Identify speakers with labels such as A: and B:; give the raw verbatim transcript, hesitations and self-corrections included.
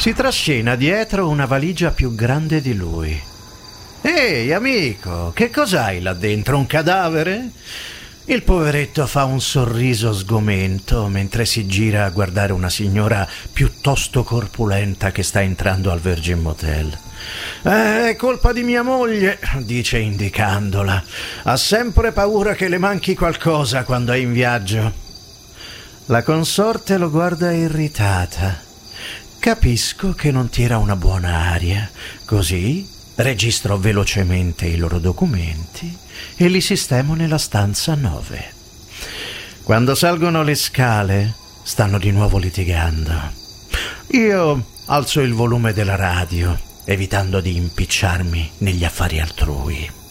A: Si trascina dietro una valigia più grande di lui. Ehi, amico, che cos'hai là dentro? Un cadavere? Il poveretto fa un sorriso sgomento mentre si gira a guardare una signora piuttosto corpulenta che sta entrando al Virgin Motel. Eh, è colpa di mia moglie, dice indicandola. Ha sempre paura che le manchi qualcosa quando è in viaggio. La consorte lo guarda irritata. Capisco che non tira una buona aria. Così registro velocemente i loro documenti e li sistemo nella stanza nove. Quando salgono le scale, stanno di nuovo litigando. Io alzo il volume della radio, evitando di impicciarmi negli affari altrui.